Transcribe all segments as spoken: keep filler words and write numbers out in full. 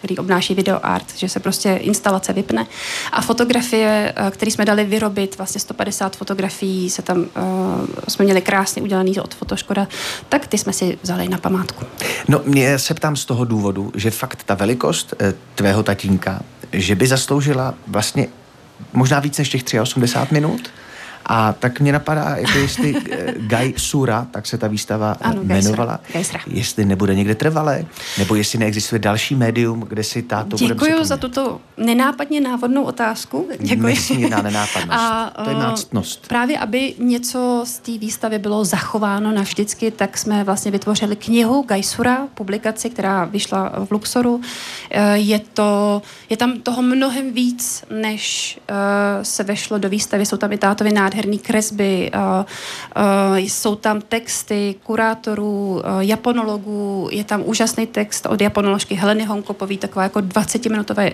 který obnáší videoart, že se prostě instalace vypne. A fotografie, které jsme dali vyrobit, vlastně sto padesát fotografií, se tam, uh, jsme měli krásně udělaný od Fotoškoda, tak ty jsme si vzali na památku. No, mě se ptám z toho důvodu, že fakt ta velikost eh, tvého tatínka, že by zasloužila vlastně možná víc než těch osmdesát tři minut. A tak mě napadá, jako jestli Guy Sura, tak se ta výstava ano, jmenovala, jestli nebude někde trvalé, nebo jestli neexistuje další médium, kde si táto bude připomínat. Děkuji za tuto nenápadně návodnou otázku. Děkuji. Nesmírná nenápadnost. A, to je náctnost. Právě, aby něco z té výstavy bylo zachováno navždycky, tak jsme vlastně vytvořili knihu Guy Sura, publikaci, která vyšla v Luxoru. Je, to, je tam toho mnohem víc, než uh, se vešlo do výstavy. Jsou tam i tátovi nádherný kresby, uh, uh, jsou tam texty kurátorů, uh, japonologů, je tam úžasný text od japonoložky Heleny Honkopový, taková jako dvacetiminutový,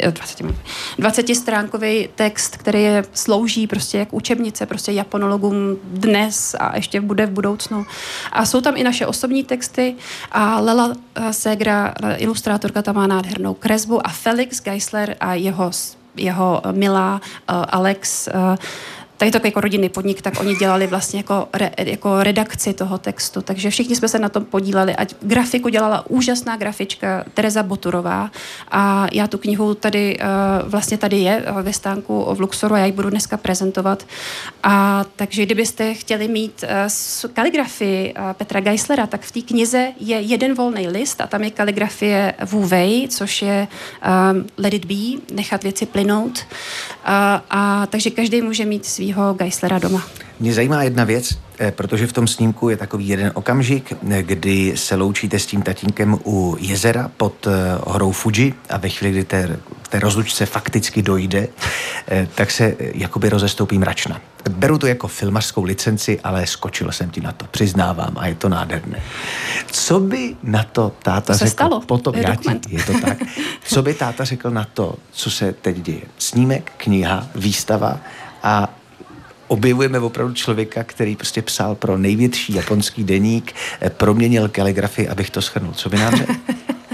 dvacetistránkový text, který je, slouží prostě jak učebnice prostě japonologům dnes a ještě bude v budoucnu. A jsou tam i naše osobní texty a Lela uh, Segra, ilustrátorka, tam má nádhernou kresbu a Felix Geisler a jeho, jeho milá uh, Alex uh, tady to jako rodinný podnik, tak oni dělali vlastně jako, re, jako redakci toho textu, takže všichni jsme se na tom podíleli a grafiku dělala úžasná grafička Tereza Boturová a já tu knihu tady, vlastně tady je ve stánku v Luxoru a já ji budu dneska prezentovat. A takže kdybyste chtěli mít kaligrafii Petra Geislera, tak v té knize je jeden volný list a tam je kaligrafie Wu Wei, což je um, let it be, nechat věci plynout. A, a takže každý může mít svýho Geislera doma. Mě zajímá jedna věc, protože v tom snímku je takový jeden okamžik, kdy se loučíte s tím tatínkem u jezera pod horou Fuji a ve chvíli, kdy té, té rozlučce fakticky dojde, tak se jakoby rozestoupí mračna. Beru to jako filmařskou licenci, ale skočil jsem ti na to, přiznávám, a je to nádherné. Co by na to táta to řekl? Stalo. Potom, je, já ti, je to tak. Co by táta řekl na to, co se teď děje? Snímek, kniha, výstava a objevujeme opravdu člověka, který prostě psal pro největší japonský deník, proměnil kaligrafii, abych to shrnul. Co by nám řekl? Uh,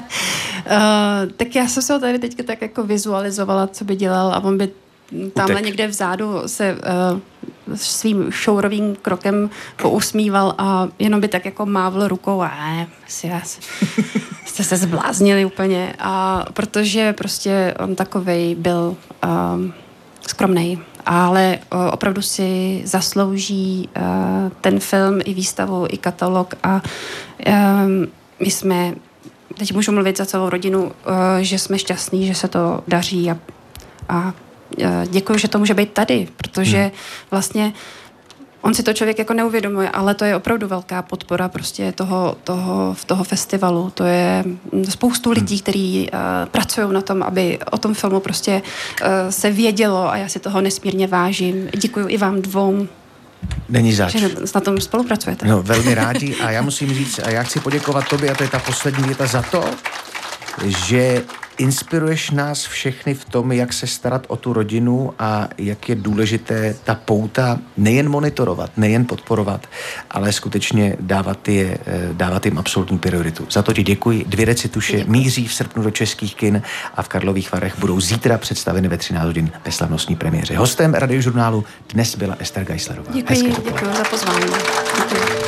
tak já jsem se ho tady teďka tak jako vizualizovala, co by dělal a on by tamhle Utek. někde vzadu se uh, svým šourovým krokem pousmíval a jenom by tak jako mávl rukou a ne, si vás, jste se zbláznili úplně. A protože prostě on takovej byl um, skromnej, ale uh, opravdu si zaslouží uh, ten film i výstavu, i katalog a um, my jsme, teď můžu mluvit za celou rodinu, uh, že jsme šťastní, že se to daří a, a děkuju, že to může být tady, protože hmm. vlastně on si to člověk jako neuvědomuje, ale to je opravdu velká podpora prostě toho, toho, toho festivalu. To je spoustu lidí, kteří uh, pracují na tom, aby o tom filmu prostě uh, se vědělo a já si toho nesmírně vážím. Děkuju i vám dvou. Není zač. Že na tom spolupracujete. No, velmi rádi a já musím říct, a já chci poděkovat tobě, a to je ta poslední věta, za to, že inspiruješ nás všechny v tom, jak se starat o tu rodinu a jak je důležité ta pouta nejen monitorovat, nejen podporovat, ale skutečně dávat, je, dávat jim absolutní prioritu. Za to ti děkuji. Dvě recituše děkuji. Míří v srpnu do českých kin a v Karlových Varech budou zítra představeny ve třináct hodin ve slavnostní premiéře. Hostem Radiožurnálu dnes byla Ester Geislerová. Děkuji, děkuji za pozvání. Děkuji.